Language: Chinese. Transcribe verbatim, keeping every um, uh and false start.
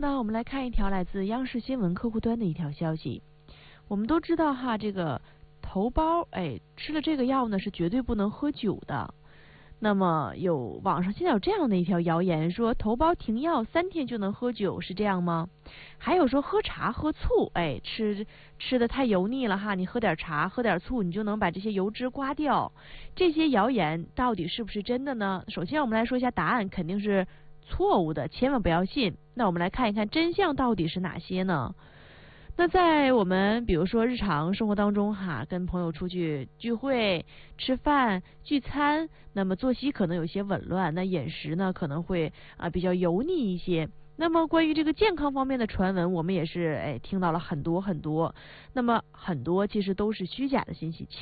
那我们来看一条来自央视新闻客户端的一条消息。我们都知道哈，这个头孢，哎，吃了这个药呢是绝对不能喝酒的。那么有网上现在有这样的一条谣言，说头孢停药三天就能喝酒，是这样吗？还有说喝茶喝醋，哎，吃吃的太油腻了哈，你喝点茶喝点醋，你就能把这些油脂刮掉。这些谣言到底是不是真的呢？首先我们来说一下答案，肯定是错误的，千万不要信。那我们来看一看真相到底是哪些呢？那在我们比如说日常生活当中哈，跟朋友出去聚会、吃饭、聚餐，那么作息可能有些紊乱，那饮食呢可能会啊、呃、比较油腻一些。那么关于这个健康方面的传闻，我们也是哎听到了很多很多，那么很多其实都是虚假的信息。